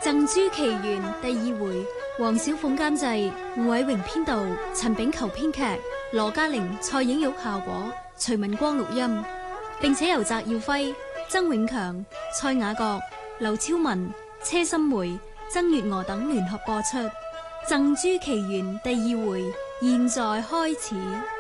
《贈珠奇緣》第2回，黃小鳳監製，吳偉榮編導，陳炳球編劇，羅嘉玲、蔡影玉效果，徐文光錄音，並且由翟耀輝、曾永強、蔡雅閣、劉超文、車心梅、曾月娥等聯合播出。《贈珠奇緣》第2回，現在開始。